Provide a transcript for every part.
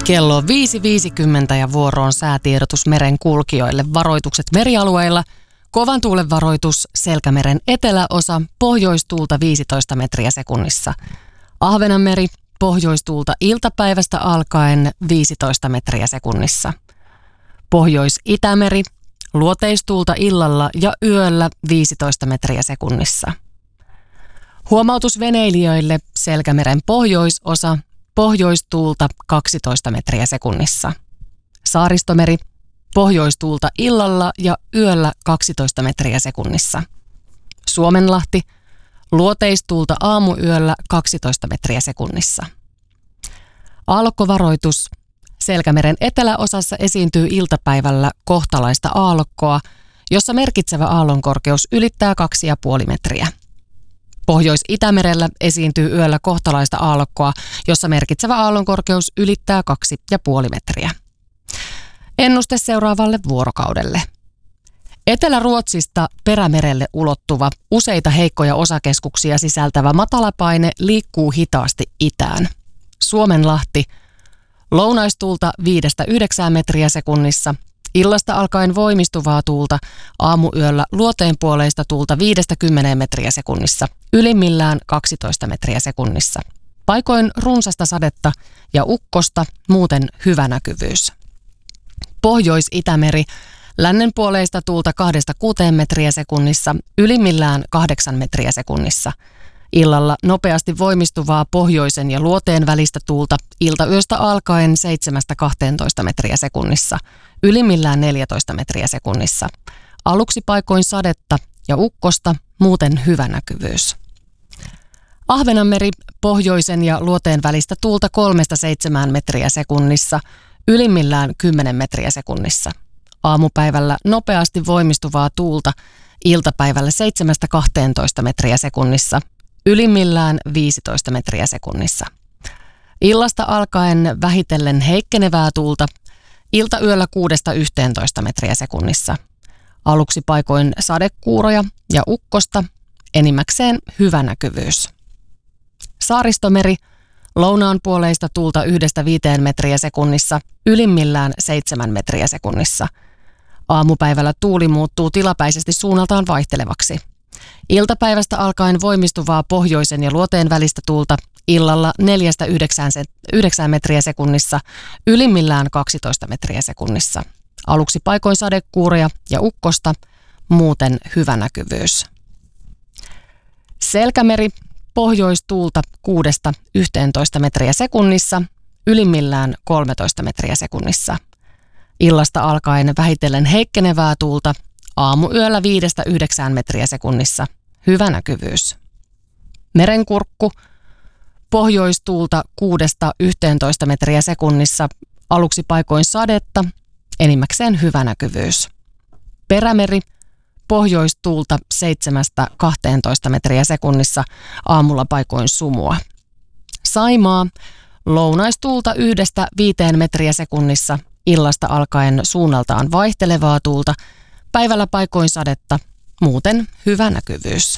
Kello on 5.50 ja vuoroon säätiedotus meren kulkijoille. Varoitukset merialueilla. Kovan tuulen varoitus Selkämeren eteläosa, pohjoistuulta 15 metriä sekunnissa. Ahvenanmeri, pohjoistuulta iltapäivästä alkaen 15 metriä sekunnissa. Pohjois-Itämeri, luoteistuulta illalla ja yöllä 15 metriä sekunnissa. Huomautus veneilijöille Selkämeren pohjoisosa, pohjoistuulta 12 metriä sekunnissa. Saaristomeri, pohjoistuulta illalla ja yöllä 12 metriä sekunnissa. Suomenlahti, luoteistuulta aamuyöllä 12 metriä sekunnissa. Aallokkovaroitus. Selkämeren eteläosassa esiintyy iltapäivällä kohtalaista aallokkoa, jossa merkitsevä aallonkorkeus ylittää 2,5 metriä. Pohjois-Itämerellä esiintyy yöllä kohtalaista aallokkoa, jossa merkitsevä aallonkorkeus ylittää 2,5 metriä. Ennuste seuraavalle vuorokaudelle. Etelä-Ruotsista Perämerelle ulottuva, useita heikkoja osakeskuksia sisältävä matalapaine liikkuu hitaasti itään. Suomenlahti, lounaistuulta 5-9 metriä sekunnissa, illasta alkaen voimistuvaa tuulta, aamuyöllä luoteenpuoleista tuulta 5-10 metriä sekunnissa, ylimmillään 12 metriä sekunnissa. Paikoin runsasta sadetta ja ukkosta, muuten hyvä näkyvyys. Pohjois-Itämeri, lännenpuoleista tuulta 2-6 metriä sekunnissa, ylimmillään 8 metriä sekunnissa. Illalla nopeasti voimistuvaa pohjoisen ja luoteen välistä tuulta, iltayöstä alkaen 7-12 metriä sekunnissa, ylimmillään 14 metriä sekunnissa. Aluksi paikoin sadetta ja ukkosta, muuten hyvä näkyvyys. Ahvenanmeri, pohjoisen ja luoteen välistä tuulta 3-7 metriä sekunnissa, ylimmillään 10 metriä sekunnissa. Aamupäivällä nopeasti voimistuvaa tuulta, iltapäivällä 7-12 metriä sekunnissa, ylimmillään 15 metriä sekunnissa. Illasta alkaen vähitellen heikkenevää tuulta, iltayöllä 6-11 metriä sekunnissa. Aluksi paikoin sadekuuroja ja ukkosta, enimmäkseen hyvä näkyvyys. Saaristomeri, lounaanpuoleista tuulta 1-5 metriä sekunnissa, ylimmillään 7 metriä sekunnissa. Aamupäivällä tuuli muuttuu tilapäisesti suunnaltaan vaihtelevaksi. Iltapäivästä alkaen voimistuvaa pohjoisen ja luoteen välistä tuulta, illalla 4-9 metriä sekunnissa, ylimmillään 12 metriä sekunnissa. Aluksi paikoin sadekuuroja ja ukkosta, muuten hyvä näkyvyys. Selkämeri, pohjoistuulta 6-11 metriä sekunnissa, ylimmillään 13 metriä sekunnissa. Illasta alkaen vähitellen heikkenevää tuulta, aamuyöllä 5-9 metriä sekunnissa, hyvä näkyvyys. Merenkurkku, pohjoistuulta 6-11 metriä sekunnissa, aluksi paikoin sadetta, enimmäkseen hyvä näkyvyys. Perämeri, pohjoistuulta 7-12 metriä sekunnissa, aamulla paikoin sumua. Saimaa, lounaistuulta 1-5 metriä sekunnissa, illasta alkaen suunnaltaan vaihtelevaa tuulta, päivällä paikoin sadetta, muuten hyvä näkyvyys.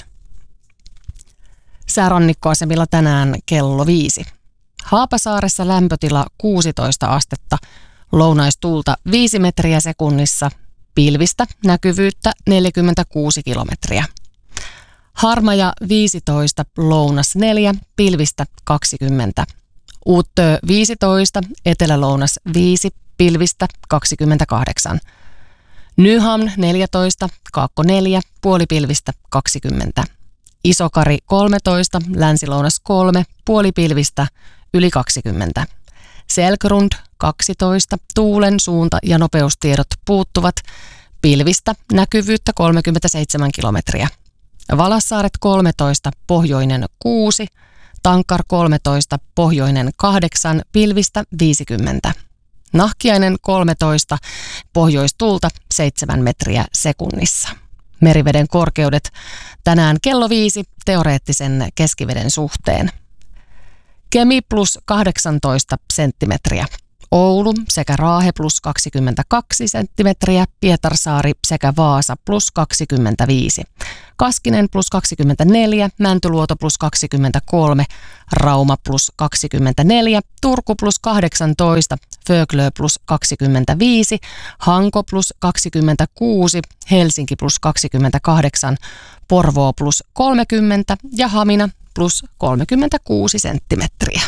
Säärannikkoasemilla tänään kello 5. Haapasaaressa lämpötila 16 astetta, lounaistuulta 5 metriä sekunnissa, pilvistä näkyvyyttä 46 kilometriä. Harmaja 15, lounas 4, pilvistä 20. Uuttöö 15, etelä-lounas 5, pilvistä 28. Nyhamn 14, kaakko 4, puolipilvistä 20. Isokari 13, länsilounas 3, puolipilvistä yli 20. Selkrund 12, tuulen suunta ja nopeustiedot puuttuvat, pilvistä näkyvyyttä 37 kilometriä. Valassaaret 13, pohjoinen 6, Tankar 13, pohjoinen 8, pilvistä 50. Nahkiainen 13, pohjoistuulta 7 metriä sekunnissa. Meriveden korkeudet tänään kello 5 teoreettisen keskiveden suhteen. Kemi plus 18 senttimetriä. Oulu sekä Raahe plus 22 senttimetriä, Pietarsaari sekä Vaasa plus 25. Kaskinen plus 24, Mäntyluoto plus 23, Rauma plus 24, Turku plus 18, Föglö plus 25, Hanko plus 26, Helsinki plus 28, Porvoo plus 30 ja Hamina plus 36 senttimetriä.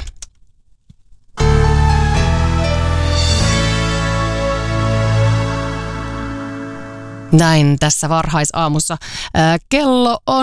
Näin tässä varhaisaamussa. Kello on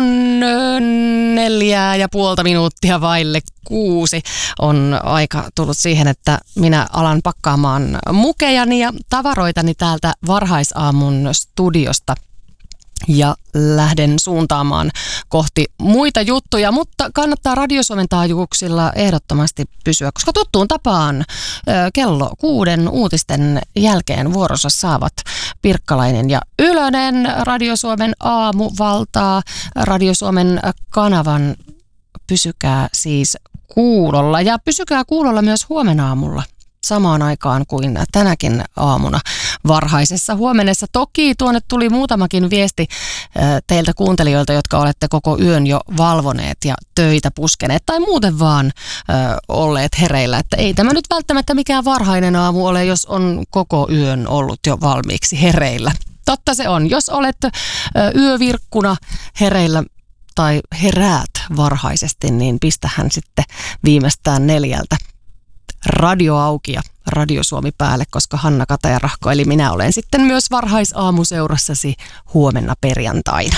4,5 minuuttia vaille 6. On aika tullut siihen, että minä alan pakkaamaan mukejani ja tavaroitani täältä varhaisaamun studiosta. Ja lähden suuntaamaan kohti muita juttuja, mutta kannattaa Radio Suomen taajuuksilla ehdottomasti pysyä, koska tuttuun tapaan kello 6 uutisten jälkeen vuorossa saavat Pirkkalainen ja Ylönen. Radio Suomen aamu valtaa Radio Suomen kanavan. Pysykää siis kuulolla ja pysykää kuulolla myös huomenna aamulla. Samaan aikaan kuin tänäkin aamuna varhaisessa huomenessa. Toki tuonne tuli muutamakin viesti teiltä kuuntelijoilta, jotka olette koko yön jo valvoneet ja töitä puskeneet tai muuten vaan olleet hereillä. Että ei tämä nyt välttämättä mikään varhainen aamu ole, jos on koko yön ollut jo valmiiksi hereillä. Totta se on. Jos olet yövirkkuna hereillä tai heräät varhaisesti, niin pistähän sitten viimeistään 4 radio auki ja Radio Suomi päälle, koska Hanna Katajarahko eli minä olen sitten myös varhaisaamuseurassasi huomenna perjantaina.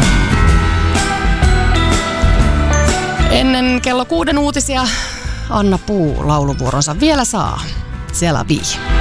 Ennen kello 6 uutisia Anna Puu lauluvuoronsa vielä saa. C'est la vie.